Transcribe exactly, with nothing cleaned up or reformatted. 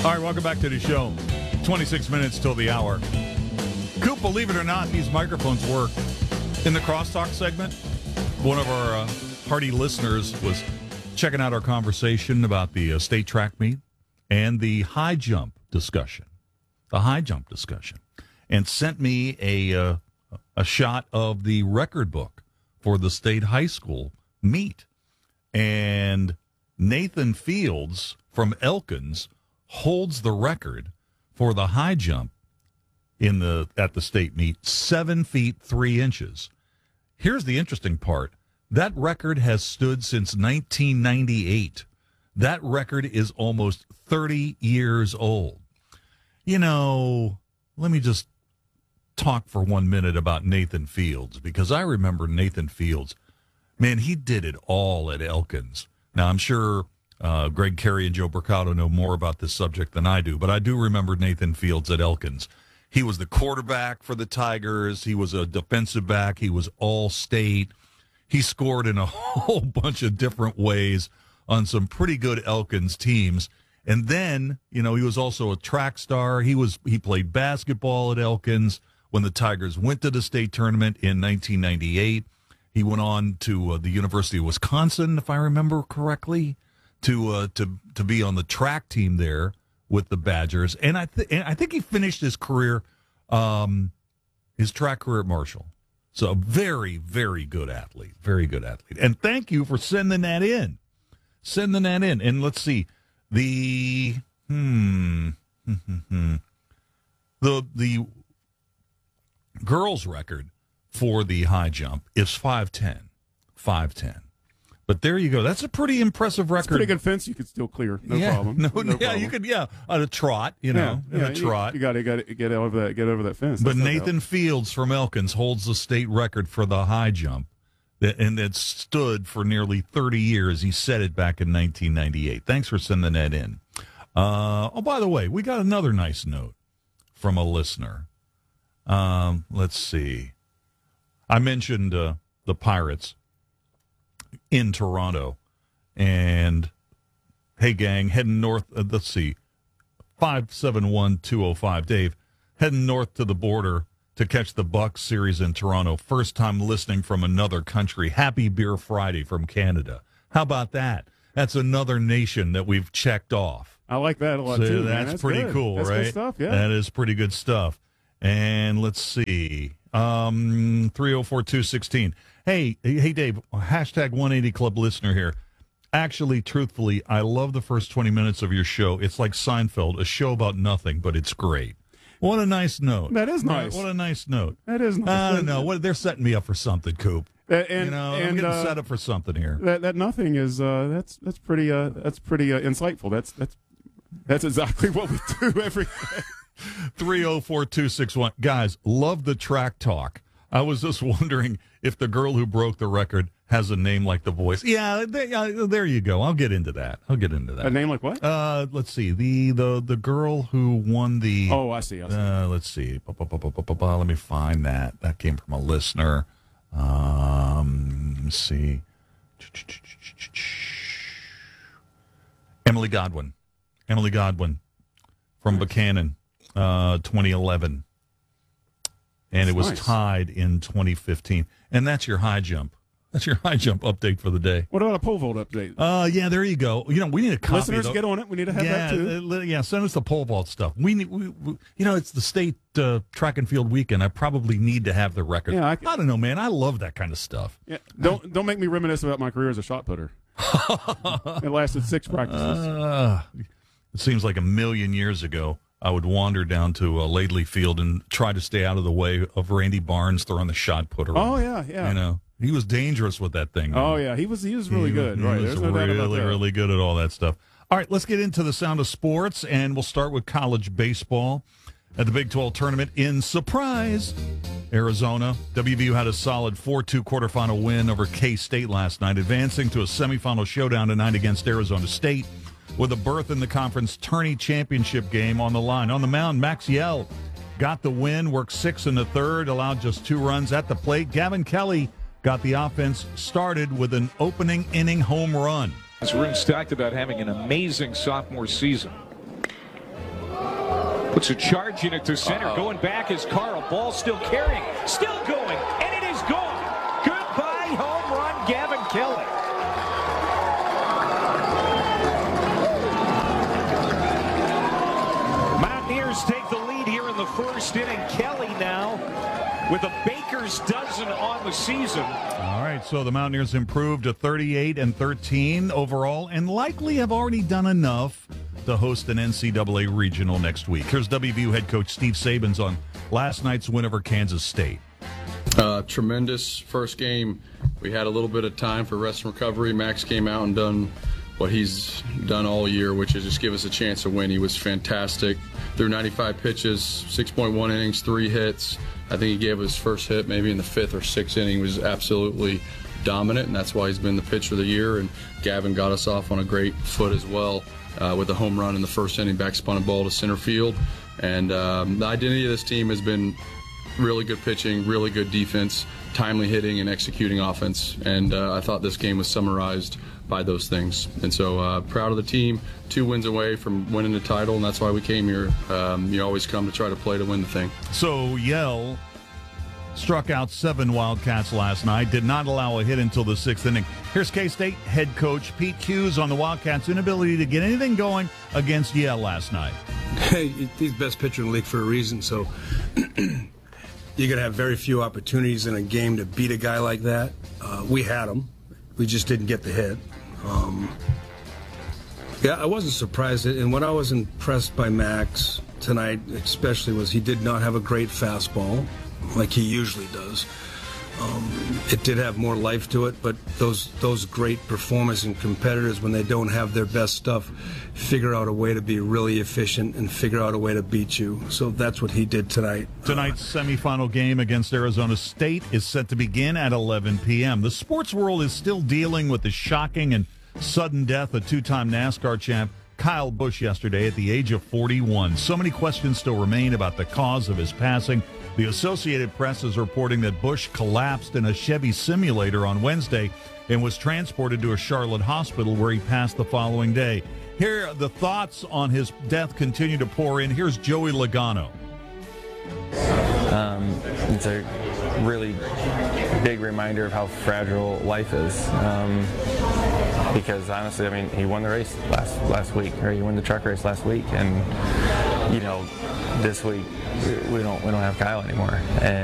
All right, welcome back to the show. twenty-six minutes till the hour. Coop, believe it or not, these microphones work. In the crosstalk segment, one of our uh, hardy listeners was checking out our conversation about the uh, state track meet and the high jump discussion, the high jump discussion, and sent me a uh, a shot of the record book for the state high school meet. And Nathan Fields from Elkins holds the record for the high jump in the at the state meet, seven feet three inches. Here's the interesting part. That record has stood since nineteen ninety-eight. That record is almost thirty years old. You know, let me just talk for one minute about Nathan Fields, because I remember Nathan Fields. Man, he did it all at Elkins. Now, I'm sure uh, Greg Carey and Joe Mercado know more about this subject than I do, but I do remember Nathan Fields at Elkins. He was the quarterback for the Tigers. He was a defensive back. He was all-state. He scored in a whole bunch of different ways on some pretty good Elkins teams. And then, you know, he was also a track star. He was he played basketball at Elkins when the Tigers went to the state tournament in nineteen ninety-eight. He went on to uh, the University of Wisconsin, if I remember correctly, to uh, to to be on the track team there with the Badgers. And I, th- and I think he finished his career, um, his track career at Marshall. So a very, very good athlete. Very good athlete. And thank you for sending that in. Sending that in. And let's see. The, hmm, the, the girls' record for the high jump is five ten. five ten. But there you go. That's a pretty impressive record. It's a pretty good fence you could still clear. No yeah, problem. No, no yeah, problem. you could, yeah, on a trot, you know, yeah, in yeah, a trot. You, you got to got to get over that get over that fence. But That's Nathan Fields from Elkins holds the state record for the high jump, and it stood for nearly thirty years. He set it back in nineteen ninety-eight. Thanks for sending that in. Uh, oh, by the way, we got another nice note from a listener. Um, let's see. I mentioned uh, the Pirates in Toronto. And, hey, gang, heading north, uh, let's see, five seven one two oh five, Dave, heading north to the border to catch the Bucks series in Toronto. First time listening from another country. Happy Beer Friday from Canada. How about that? That's another nation that we've checked off. I like that a lot, so too. That's, that's pretty good. cool, that's right? Good stuff, yeah. That is pretty good stuff. And let's see, um, three oh four two one six. Hey, hey, Dave, hashtag one eighty Club listener here. Actually, truthfully, I love the first twenty minutes of your show. It's like Seinfeld, a show about nothing, but it's great. What a nice note. That is nice. What a nice note. That is nice. I don't know. What, they're setting me up for something, Coop. Uh, and, you know, and, I'm getting uh, set up for something here. That that nothing is uh, that's that's pretty uh, that's pretty uh, insightful. That's that's that's exactly what we do every day. three oh four two six one. Guys, love the track talk. I was just wondering if the girl who broke the record has a name like The Voice. Yeah, there, uh, there you go. I'll get into that. I'll get into that. A name like what? Uh, let's see. The the the girl who won the. Oh, I see. I see. Uh, let's see. Let me find that. That came from a listener. Um, let's see. Emily Godwin. Emily Godwin from Buchanan, uh, twenty eleven. And it was nice. tied in twenty fifteen. And that's your high jump. That's your high jump update for the day. What about a pole vault update? Uh, yeah, there you go. You know, we need a copy. Listeners, of the, get on it. We need to have yeah, that too. Uh, yeah, send us the pole vault stuff. We, need, we, we you know, it's the state uh, track and field weekend. I probably need to have the record. Yeah, I, I don't know, man. I love that kind of stuff. Yeah, don't don't make me reminisce about my career as a shot putter. It lasted six practices. Uh, it seems like a million years ago. I would wander down to uh, Laidley Field and try to stay out of the way of Randy Barnes throwing the shot putter. Oh yeah, yeah. You know, he was dangerous with that thing. Man. Oh yeah, he was. He was really he, good. He right, was there's no really, doubt about that. really good at all that stuff. All right, let's get into the sound of sports, and we'll start with college baseball at the Big twelve tournament in Surprise, Arizona. W V U had a solid four two quarterfinal win over K-State last night, advancing to a semifinal showdown tonight against Arizona State, with a berth in the conference tourney championship game on the line. On the mound, Max Yell got the win, worked six in the third, allowed just two runs at the plate. Gavin Kelly got the offense started with an opening inning home run. As Rune talked about having an amazing sophomore season. Puts a charge in it to center. Uh-oh. Going back is Carl. Ball still carrying. Still going. And it is gone. Goodbye home run, Gavin Kelly. Mountaineers take the lead here in the first inning. Kelly now with a baker's dozen on the season. All right, so the Mountaineers improved to thirty-eight and thirteen overall and likely have already done enough to host an N C double A regional next week. Here's W V U head coach Steve Sabins on last night's win over Kansas State. Uh, tremendous first game. We had a little bit of time for rest and recovery. Max came out and done what he's done all year, which is just give us a chance to win. He was fantastic. Threw ninety-five pitches, six point one innings, three hits. I think he gave his first hit maybe in the fifth or sixth inning. He was absolutely dominant, and that's why he's been the pitcher of the year. And Gavin got us off on a great foot as well uh, with a home run in the first inning, back spun a ball to center field. And um, the identity of this team has been really good pitching, really good defense, timely hitting, and executing offense. And uh, I thought this game was summarized by those things. And so uh, proud of the team, two wins away from winning the title, and that's why we came here. Um, you always come to try to play to win the thing. So Yale struck out seven Wildcats last night, did not allow a hit until the sixth inning. Here's K-State head coach Pete Hughes on the Wildcats' inability to get anything going against Yale last night. Hey, he's the best pitcher in the league for a reason, so you're going to have very few opportunities in a game to beat a guy like that. Uh, we had him. We just didn't get the hit. Um, yeah, I wasn't surprised. And what I was impressed by Max tonight especially was he did not have a great fastball like he usually does. Um, it did have more life to it, but those those great performers and competitors, when they don't have their best stuff, figure out a way to be really efficient and figure out a way to beat you. So that's what he did tonight. Tonight's semifinal game against Arizona State is set to begin at eleven p.m. The sports world is still dealing with the shocking and sudden death of two-time NASCAR champ Kyle Busch yesterday at the age of forty-one. So many questions still remain about the cause of his passing. The Associated Press is reporting that Busch collapsed in a Chevy simulator on Wednesday and was transported to a Charlotte hospital where he passed the following day. Here, the thoughts on his death continue to pour in. Here's Joey Logano. Um, it's a really big reminder of how fragile life is. Um, because honestly, I mean, he won the race last last week, or he won the truck race last week, and you know, this week we don't we don't have Kyle anymore. And